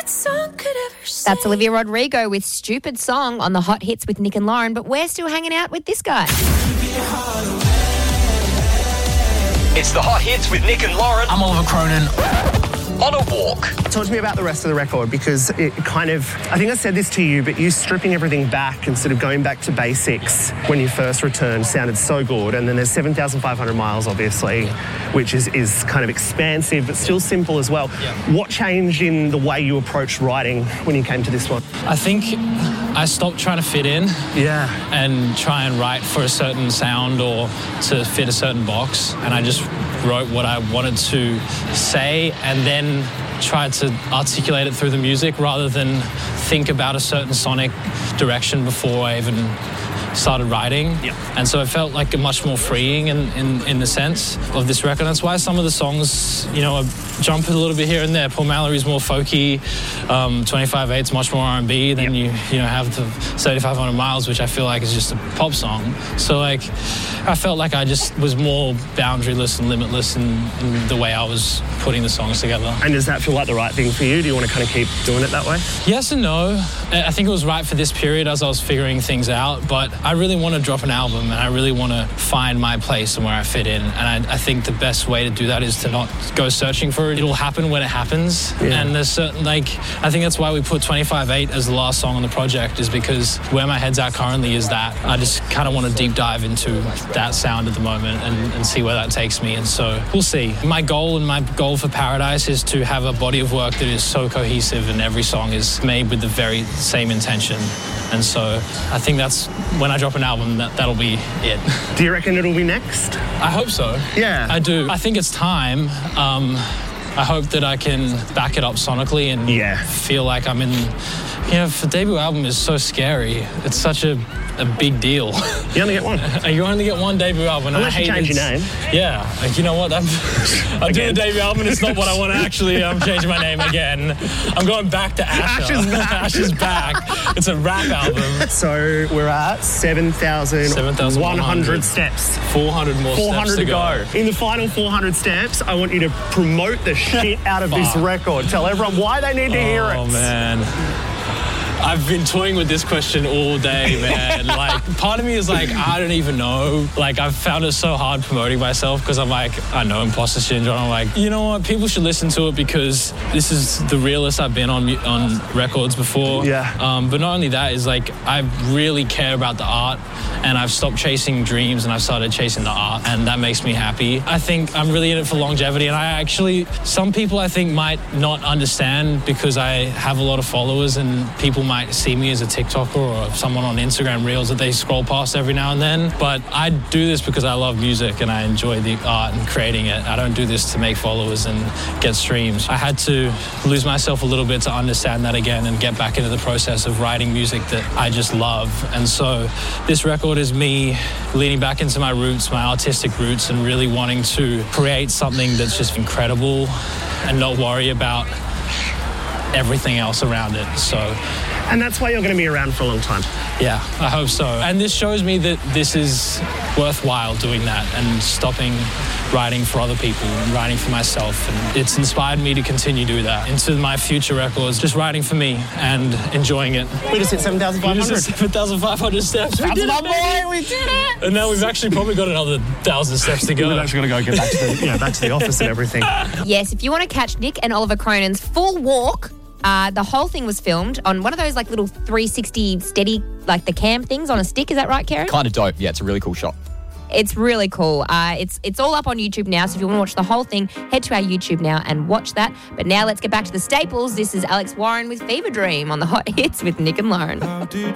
stupid song could ever say. That's Olivia Rodrigo with Stupid Song on the Hot Hits with Nick and Lauren, but we're still hanging out with this guy. It's the Hot Hits with Nick and Lauren. I'm Oliver Cronin. On a walk. Talk to me about the rest of the record, because it kind of, I think I said this to you, but you stripping everything back and sort of going back to basics when you first returned sounded so good. And then there's 7,500 miles, obviously, which is kind of expansive, but still simple as well. Yeah. What changed in the way you approached writing when you came to this one? I think I stopped trying to fit in and try and write for a certain sound or to fit a certain box. And I just wrote what I wanted to say and then tried to articulate it through the music rather than think about a certain sonic direction before I even started writing. And so it felt like a much more freeing in the sense of this record. That's why some of the songs, you know, jump a little bit here and there. Paul Mallory's more folky, 25/8's much more R&B. Then you have the 7,500 Miles, which I feel like is just a pop song. So like I felt like I just was more boundaryless and limitless in the way I was putting the songs together. And does that feel like the right thing for you? Do you want to kind of keep doing it that way? Yes and no. I think it was right for this period as I was figuring things out, but I really want to drop an album and I really want to find my place and where I fit in. And I think the best way to do that is to not go searching for it. It'll happen when it happens. Yeah. And there's certain, I think that's why we put 25/8 as the last song on the project, is because where my head's at currently is that I just kind of want to deep dive into that sound at the moment and see where that takes me. And so we'll see. My goal for Paradise is to have a body of work that is so cohesive and every song is made with the very same intention. And so I think that's when I drop an album, that'll be it. Do you reckon it'll be next? I hope so. Yeah. I do. I think it's time. I hope that I can back it up sonically and feel like I'm in... You know, the debut album is so scary. It's such a big deal. You only get one. You only get one debut album. Unless you change your name. Yeah. Like, you know what? I'm doing a debut album and it's not what I want to actually... I'm changing my name again. I'm going back to Asher. Asher's back. Asher's back. It's a rap album. So we're at 7,100 steps. 400 more 400 steps to go. In the final 400 steps, I want you to promote the shit out of this record. Tell everyone why they need to hear it. Oh, man. I've been toying with this question all day, man. Like, part of me is like, I don't even know. Like, I've found it so hard promoting myself because I'm like, I know imposter syndrome. I'm like, you know what? People should listen to it because this is the realest I've been on records before. Yeah. But not only that, is like, I really care about the art and I've stopped chasing dreams and I've started chasing the art, and that makes me happy. I think I'm really in it for longevity, and some people I think might not understand because I have a lot of followers and people might see me as a TikToker or someone on Instagram Reels that they scroll past every now and then. But I do this because I love music and I enjoy the art and creating it. I don't do this to make followers and get streams. I had to lose myself a little bit to understand that again and get back into the process of writing music that I just love. And so this record is me leaning back into my roots, my artistic roots, and really wanting to create something that's just incredible and not worry about everything else around it. And that's why you're going to be around for a long time. Yeah, I hope so. And this shows me that this is worthwhile doing that and stopping writing for other people and writing for myself. And it's inspired me to continue to do that into my future records, just writing for me and enjoying it. We just hit 7,500. We just hit 7,500 steps. We did it, boy! We did it! And now we've actually probably got another 1,000 steps to go. We've actually got to go get back to the office and everything. Yes, if you want to catch Nick and Oliver Cronin's full walk, the whole thing was filmed on one of those like little 360 steady, like the cam things on a stick. Is that right, Karen? Kind of dope. Yeah, it's a really cool shot. It's really cool. It's all up on YouTube now, so if you want to watch the whole thing, head to our YouTube now and watch that. But now let's get back to the staples. This is Alex Warren with Fever Dream on the Hot Hits with Nick and Lauren.